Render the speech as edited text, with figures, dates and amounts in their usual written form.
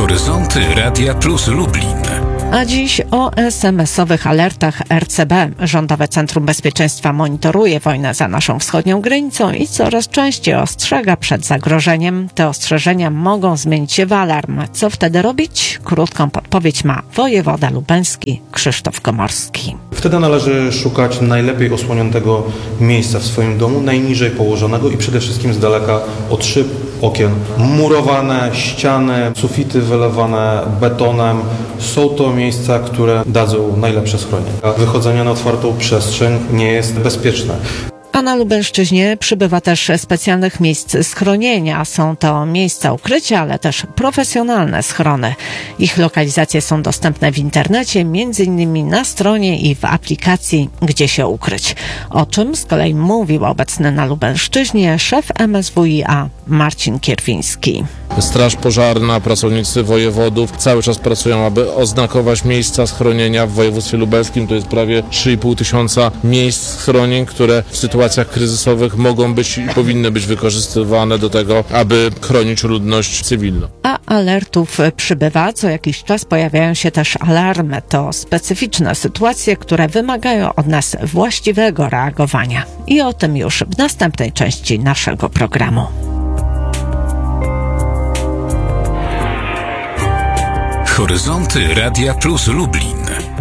Horyzonty Radia Plus Lublin. A dziś o SMS-owych alertach RCB. Rządowe Centrum Bezpieczeństwa monitoruje wojnę za naszą wschodnią granicą i coraz częściej ostrzega przed zagrożeniem. Te ostrzeżenia mogą zmienić się w alarm. Co wtedy robić? Krótką podpowiedź ma wojewoda lubelski Krzysztof Komorski. Wtedy należy szukać najlepiej osłoniętego miejsca w swoim domu, najniżej położonego i przede wszystkim z daleka od szyb, okien. Murowane ściany, sufity wylewane betonem. Są to miejsca, które dadzą najlepsze schronienie. Wychodzenie na otwartą przestrzeń nie jest bezpieczne. A na Lubelszczyźnie przybywa też specjalnych miejsc schronienia. Są to miejsca ukrycia, ale też profesjonalne schrony. Ich lokalizacje są dostępne w internecie, m.in. na stronie i w aplikacji Gdzie się ukryć. O czym z kolei mówił obecny na Lubelszczyźnie szef MSWiA Marcin Kierwiński. Straż Pożarna, pracownicy wojewodów cały czas pracują, aby oznakować miejsca schronienia w województwie lubelskim. To jest prawie 3,5 tysiąca miejsc schronień, które w sytuacjach kryzysowych mogą być i powinny być wykorzystywane do tego, aby chronić ludność cywilną. A alertów przybywa. Co jakiś czas pojawiają się też alarmy. To specyficzne sytuacje, które wymagają od nas właściwego reagowania. I o tym już w następnej części naszego programu. Horyzonty Radia Plus Lublin.